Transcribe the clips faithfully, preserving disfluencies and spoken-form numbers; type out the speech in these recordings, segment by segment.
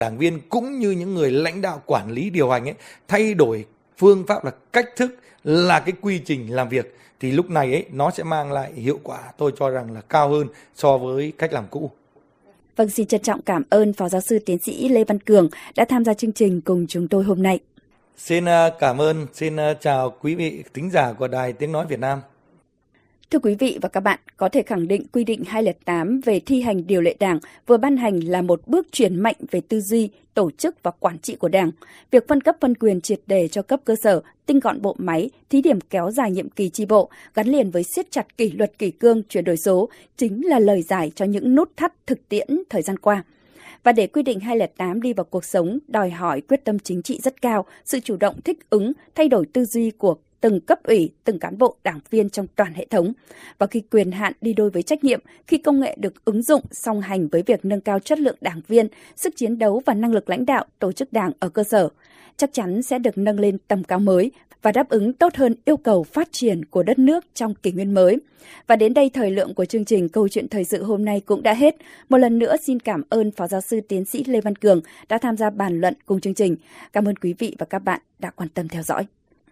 Đảng viên cũng như những người lãnh đạo quản lý điều hành ấy, thay đổi phương pháp là cách thức, là cái quy trình làm việc, thì lúc này ấy nó sẽ mang lại hiệu quả tôi cho rằng là cao hơn so với cách làm cũ. Vâng, xin trân trọng cảm ơn Phó Giáo sư Tiến sĩ Lê Văn Cường đã tham gia chương trình cùng chúng tôi hôm nay. Xin cảm ơn, xin chào quý vị thính giả của Đài Tiếng Nói Việt Nam. Thưa quý vị và các bạn, có thể khẳng định quy định hai không không tám về thi hành điều lệ Đảng vừa ban hành là một bước chuyển mạnh về tư duy, tổ chức và quản trị của Đảng. Việc phân cấp phân quyền triệt để cho cấp cơ sở, tinh gọn bộ máy, thí điểm kéo dài nhiệm kỳ chi bộ, gắn liền với siết chặt kỷ luật kỷ cương, chuyển đổi số chính là lời giải cho những nút thắt thực tiễn thời gian qua. Và để quy định hai không không tám đi vào cuộc sống, đòi hỏi quyết tâm chính trị rất cao, sự chủ động thích ứng, thay đổi tư duy của từng cấp ủy, từng cán bộ đảng viên trong toàn hệ thống. Và khi quyền hạn đi đôi với trách nhiệm, khi công nghệ được ứng dụng song hành với việc nâng cao chất lượng đảng viên, sức chiến đấu và năng lực lãnh đạo tổ chức đảng ở cơ sở, chắc chắn sẽ được nâng lên tầm cao mới và đáp ứng tốt hơn yêu cầu phát triển của đất nước trong kỷ nguyên mới. Và đến đây thời lượng của chương trình Câu chuyện thời sự hôm nay cũng đã hết. Một lần nữa xin cảm ơn Phó Giáo sư Tiến sĩ Lê Văn Cường đã tham gia bàn luận cùng chương trình. Cảm ơn quý vị và các bạn đã quan tâm theo dõi.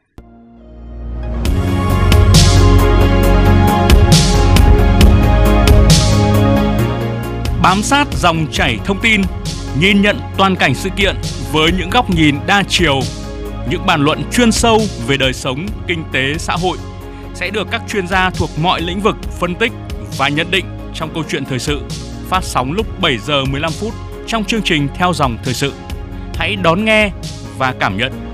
Bám sát dòng chảy thông tin, nhìn nhận toàn cảnh sự kiện với những góc nhìn đa chiều, những bàn luận chuyên sâu về đời sống, kinh tế, xã hội sẽ được các chuyên gia thuộc mọi lĩnh vực phân tích và nhận định trong Câu chuyện thời sự, phát sóng lúc bảy giờ mười lăm phút trong chương trình Theo dòng thời sự. Hãy đón nghe và cảm nhận.